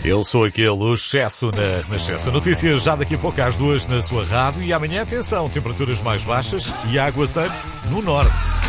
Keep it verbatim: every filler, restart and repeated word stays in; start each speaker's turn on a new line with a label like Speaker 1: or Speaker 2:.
Speaker 1: Eu sou aquele, o excesso na Renascença. Notícias já daqui a pouco às duas na sua rádio. E amanhã, atenção, temperaturas mais baixas e aguaceiros no norte.